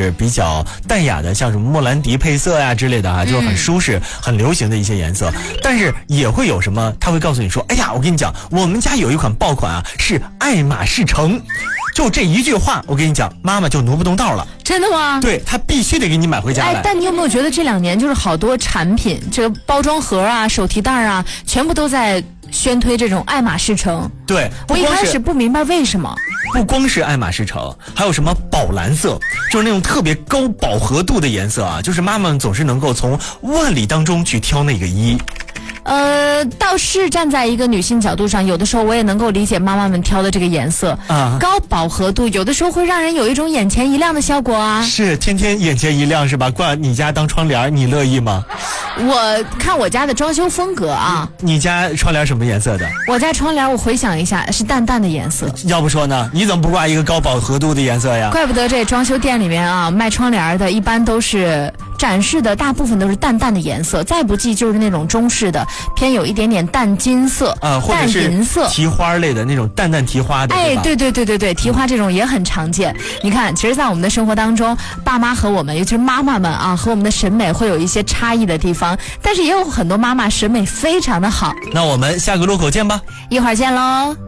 就是比较淡雅的，像什么莫兰迪配色呀之类的就是很舒适、很流行的一些颜色。但是也会有什么，他会告诉你说，哎呀，我跟你讲，我们家有一款爆款是爱马仕橙。就这一句话，我跟你讲，妈妈就挪不动道了。 真的吗？ 对，她必须得给你买回家来。 但你有没有觉得这2年就是好多产品，这个包装盒啊、手提袋啊，全部都在宣推这种爱马仕橙？ 对， 我一开始不明白为什么。 不光是爱马仕橙，还有什么宝蓝色，就是那种特别高饱和度的颜色就是妈妈们总是能够从万里当中去挑那个一。 倒是站在一个女性角度上，有的时候我也能够理解妈妈们挑的这个颜色高饱和度，有的时候会让人有一种眼前一亮的效果啊。 是，天天眼前一亮是吧？挂你家当窗帘，你乐意吗？ 我看我家的装修风格你家窗帘什么颜色的？ 我家窗帘我回想一下是淡淡的颜色。 要不说呢，你怎么不挂一个高饱和度的颜色呀？ 怪不得这装修店里面卖窗帘的一般都是展示的大部分都是淡淡的颜色，再不济就是那种中式的偏有一点点淡金色或者是淡银色提花类的那种淡淡提花的。 对，提花这种也很常见。你看，其实在我们的生活当中，爸妈和我们，尤其是妈妈们和我们的审美会有一些差异的地方，但是也有很多妈妈审美非常的好。 那我们下个路口见吧， 一会儿见喽。